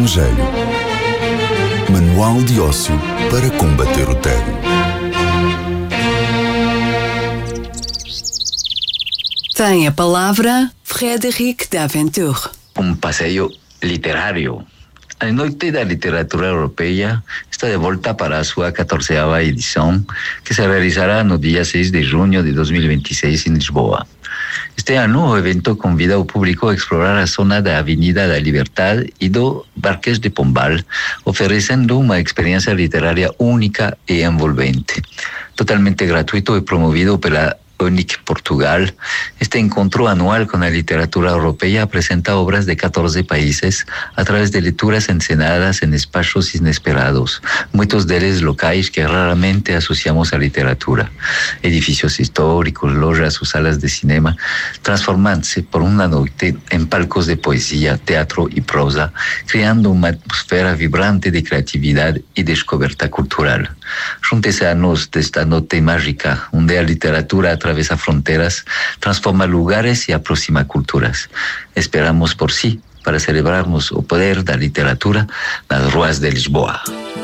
estrangeiro. Manual de ócio para combater o tédio. Tem a palavra Frédéric Daventure. Passeio literário. A Noite da Literatura Europeia está de volta para a sua 14ª edição, que se realizará no dia 6 de junho de 2026 em Lisboa. Este ano, o evento convida o público a explorar a zona da Avenida da Liberdade e do Marquês de Pombal, oferecendo uma experiência literária única e envolvente. Totalmente gratuito e promovido pela ONIC Portugal, este encontro anual con la literatura europea presenta obras de 14 países a través de lecturas encenadas en espacios inesperados, muchos deles locais que raramente asociamos a literatura. Edificios históricos, lojas o salas de cinema, transformándose por una noche en palcos de poesía, teatro y prosa, creando una atmosfera vibrante de creatividad y descoberta cultural. Júntese a nós desta noite mágica, onde a literatura atravessa fronteiras, transforma lugares e aproxima culturas. Esperamos por si para celebrarmos o poder da literatura nas ruas de Lisboa.